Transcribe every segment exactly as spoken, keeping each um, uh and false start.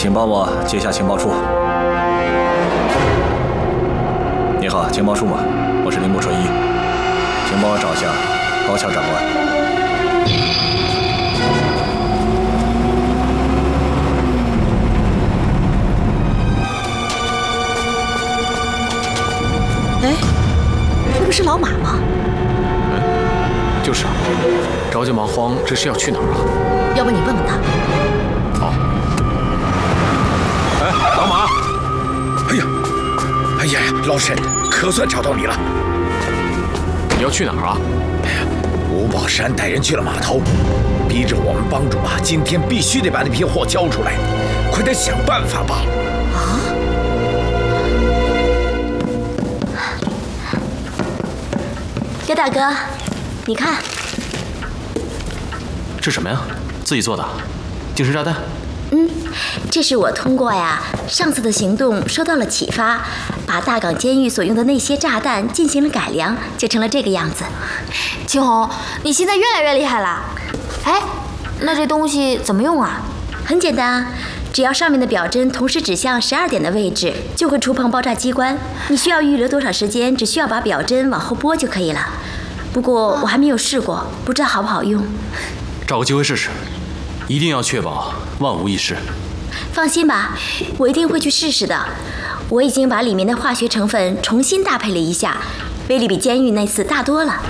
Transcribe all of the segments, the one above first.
请帮我接下情报处。你好，情报处吗？我是铃木纯一，请帮我找下高桥长官。 哎，那不是老马吗？ 嗯，就是啊。着急忙慌，这是要去哪儿啊？ 要不你问问他。 好。哎，老马！ 哎呀，哎呀呀，老沈，可算找到你了。 你要去哪儿啊？ 哎呀，吴宝山带人去了码头，逼着我们帮主啊，今天必须得把那批货交出来，快点想办法吧。啊？ 刘大哥，你看， 这什么呀？自己做的，定时炸弹。 嗯，这是我通过呀上次的行动受到了启发，把大港监狱所用的那些炸弹进行了改良，就成了这个样子。 青红，你现在越来越厉害了。哎，那这东西怎么用啊？ 很简单啊。 只要上面的表针同时指向十二点的位置，就会触碰爆炸机关。你需要预留多少时间？只需要把表针往后拨就可以了。不过我还没有试过，不知道好不好用。 找个机会试试，一定要确保万无一失。 放心吧，我一定会去试试的。我已经把里面的化学成分重新搭配了一下，威力比监狱那次大多了。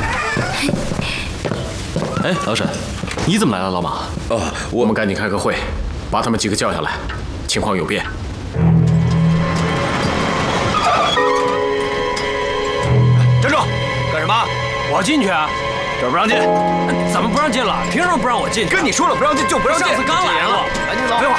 哎，老沈，你怎么来了，老马？ 哦， 我们赶紧开个会。 把他们几个叫下来，情况有变。 站住！干什么？我进去啊！这儿不让进。怎么不让进了？凭什么不让我进？ 跟你说了不让进就不让进。 上次刚来了。赶紧走。废话。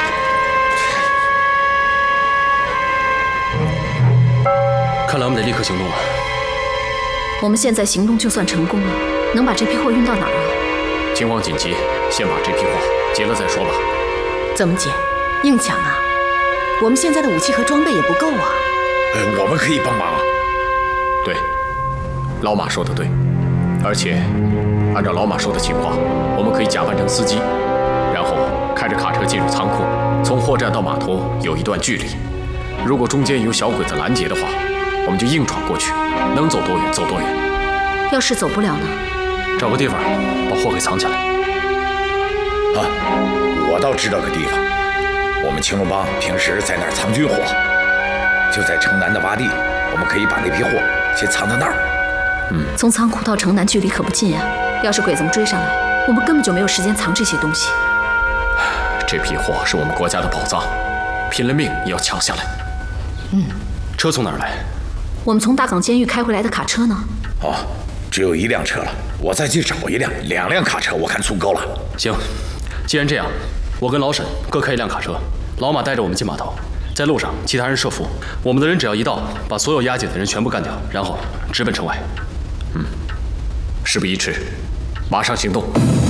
看来我们得立刻行动了。 我们现在行动就算成功了，能把这批货运到哪儿啊？ 情况紧急，先把这批货结了再说吧。 怎么解？硬抢啊！我们现在的武器和装备也不够啊。 呃，我们可以帮忙。 对，老马说的对，而且按照老马说的情况，我们可以假扮成司机，然后开着卡车进入仓库，从货站到码头有一段距离。如果中间有小鬼子拦截的话，我们就硬闯过去，能走多远走多远。 要是走不了呢？ 找个地方把货给藏起来。 啊。 我倒知道个地方，我们青龙帮平时在那儿藏军火，就在城南的洼地，我们可以把那批货先藏在那儿。 嗯，从仓库到城南距离可不近啊，要是鬼子们追上来，我们根本就没有时间藏这些东西。 这批货是我们国家的宝藏，拼了命也要抢下来。 嗯， 车从哪儿来？ 我们从大港监狱开回来的卡车呢？ 哦，只有一辆车了，我再去找一辆，两辆卡车我看足够了。 行。 既然这样，我跟老沈各开一辆卡车，老马带着我们进码头，在路上其他人设伏，我们的人只要一到，把所有押解的人全部干掉，然后直奔城外。 嗯，事不宜迟，马上行动。